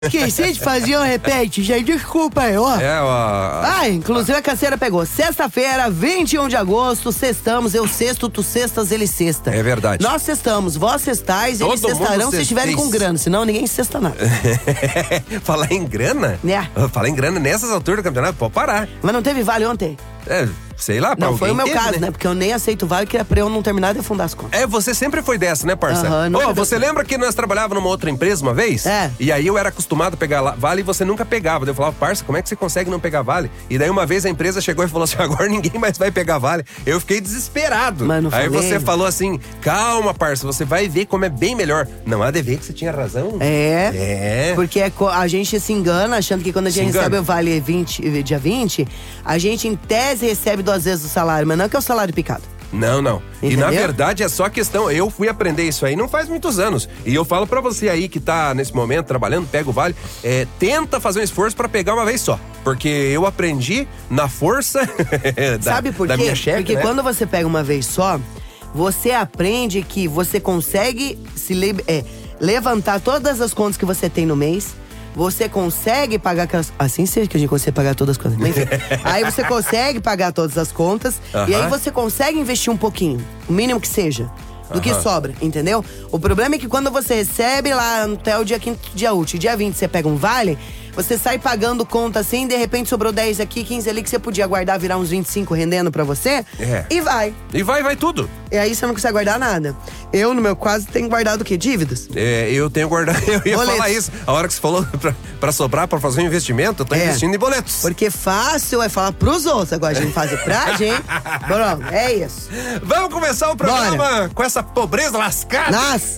Esqueci de fazer um repete, gente. Desculpa aí, ó. Inclusive a canseira pegou. Sexta-feira, 21 de agosto, sextamos. Eu sexto, tu sextas, ele sexta. É verdade. Nós sextamos, vós sextais, eles sextarão se estiverem com grana. Senão ninguém sexta nada. Falar em grana? Falar em grana nessas alturas do campeonato, pode parar. Mas não teve vale ontem? Sei lá, pra não, foi o meu teve, caso, né? Porque eu nem aceito vale, que é pra eu não terminar de afundar as contas. Você sempre foi dessa, né, parça? Você lembra que nós trabalhávamos numa outra empresa uma vez? E aí eu era acostumado a pegar vale e você nunca pegava. Daí eu falava, parça, como é que você consegue não pegar vale? E daí uma vez a empresa chegou e falou assim, agora ninguém mais vai pegar vale. Eu fiquei desesperado. Aí você falou assim, calma, parça, você vai ver como é bem melhor. Não há de ver que você tinha razão. Porque a gente se engana achando que quando a gente recebe o vale dia 20, a gente em tese recebe 2 vezes o salário, mas não é que é o salário picado. Não. Entendeu? E na verdade é só questão, eu fui aprender isso aí não faz muitos anos. E eu falo pra você aí que tá nesse momento trabalhando, pega o vale, tenta fazer um esforço pra pegar uma vez só. Porque eu aprendi na força Sabe por quê? minha chefe, porque quando você pega uma vez só, você aprende que você consegue levantar todas as contas que você tem no mês. Você consegue pagar assim seja que a gente consegue pagar todas as contas. Mas, enfim, aí você consegue pagar todas as contas e aí você consegue investir um pouquinho, o mínimo que seja, do que sobra, entendeu? O problema é que quando você recebe lá até o dia 5º, dia útil, dia 20, você pega um vale, você sai pagando conta assim, de repente sobrou 10 aqui, 15 ali que você podia guardar, virar uns 25 rendendo pra você. E vai. E vai tudo. E aí você não consegue guardar nada. Eu, no meu caso, tenho guardado o quê? Dívidas? Eu tenho guardado, eu ia falar isso. A hora que você falou pra sobrar, pra fazer um investimento, eu tô investindo em boletos. Porque fácil é falar pros outros, agora a gente fazer pra gente. Pronto, é isso. Vamos começar o programa com essa pobreza lascada.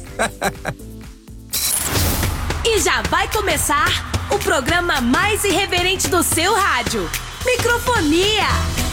E já vai começar o programa mais irreverente do seu rádio. Microfonia.